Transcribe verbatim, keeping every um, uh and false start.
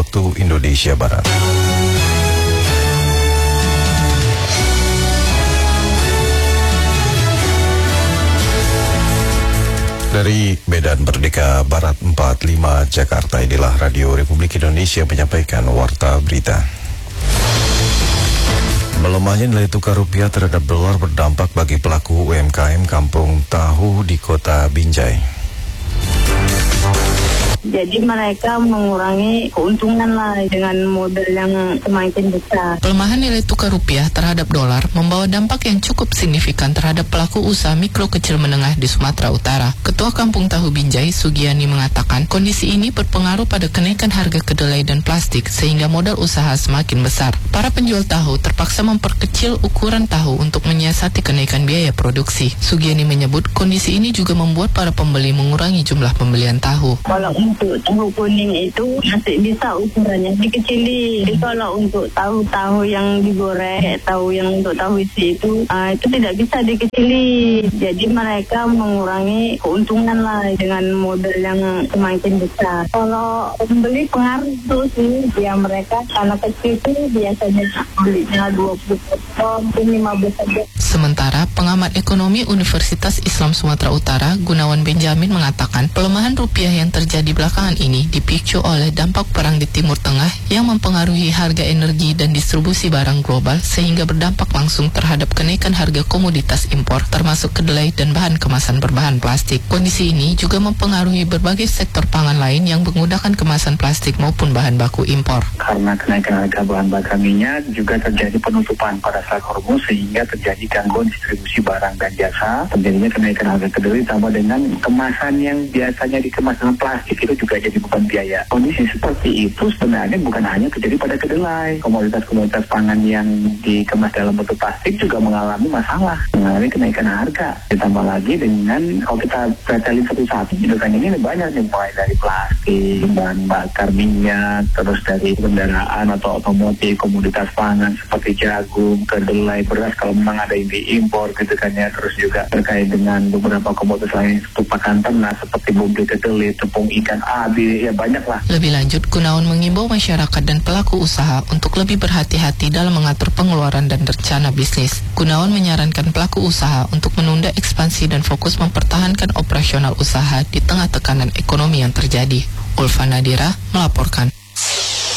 waktu Indonesia Barat. Dari Medan Merdeka Barat empat puluh lima Jakarta, inilah Radio Republik Indonesia menyampaikan warta berita. Melemahnya nilai tukar rupiah terhadap dolar berdampak bagi pelaku U M K M kampung tahu di kota Binjai. Jadi mereka mengurangi keuntungan lah dengan modal yang semakin besar. Pelemahan nilai tukar rupiah terhadap dolar membawa dampak yang cukup signifikan terhadap pelaku usaha mikro kecil menengah di Sumatera Utara. Ketua Kampung Tahu Binjai, Sugiani, mengatakan kondisi ini berpengaruh pada kenaikan harga kedelai dan plastik sehingga modal usaha semakin besar. Para penjual tahu terpaksa memperkecil ukuran tahu untuk menyiasati kenaikan biaya produksi. Sugiani menyebut kondisi ini juga membuat para pembeli mengurangi jumlah pembelian tahu. Kalau untuk tahu kuning itu masih bisa ukurannya dikecili. Jadi kalau untuk tahu-tahu yang digoreng, tahu yang untuk tahu isi itu, uh, itu tidak bisa dikecili. Jadi mereka mengurangi keuntungan lah dengan modal yang semakin besar. Kalau pembeli pengaruh tuh sih, ya mereka karena kecil itu biasanya belinya dua puluh potong, lima belas saja. Sementara pengamat ekonomi Universitas Islam Sumatera Utara, Gunawan Benjamin, mengatakan pelemahan rupiah yang terjadi belakangan ini dipicu oleh dampak perang di Timur Tengah yang mempengaruhi harga energi dan distribusi barang global sehingga berdampak langsung terhadap kenaikan harga komoditas impor termasuk kedelai dan bahan kemasan berbahan plastik. Kondisi ini juga mempengaruhi berbagai sektor pangan lain yang menggunakan kemasan plastik maupun bahan baku impor. Karena kenaikan harga bahan bakar minyak juga terjadi penutupan pada Strait Hormuz sehingga terjadi gangguan distribusi barang dan jasa, terjadinya kenaikan harga kedelai tambah dengan kemasan yang biasanya dikemas dengan plastik itu juga jadi beban biaya. Kondisi seperti itu sebenarnya bukan hanya terjadi pada kedelai. Komoditas-komoditas pangan yang dikemas dalam bentuk plastik juga mengalami masalah, mengalami kenaikan harga. Ditambah lagi dengan kalau kita pretelin satu-satu, kan ini banyak nih, mulai dari plastik, bahan bakar minyak, terus dari kendaraan atau otomotif, komoditas pangan seperti jagung, kedelai, beras kalau memang ada yang diimpor gitu kan ya. Terus juga terkait dengan beberapa komoditas lain seperti pakan ternak seperti bumbu kedelai, tepung ikan, abi, ya banyak lah. Lebih lanjut, Gunawan mengimbau masyarakat dan pelaku usaha untuk lebih berhati-hati dalam mengatur pengeluaran dan rencana bisnis. Gunawan menyarankan pelaku usaha untuk menunda ekspansi dan fokus mempertahankan operasional usaha di tengah tekanan ekonomi yang terjadi. Ulfa Nadira melaporkan.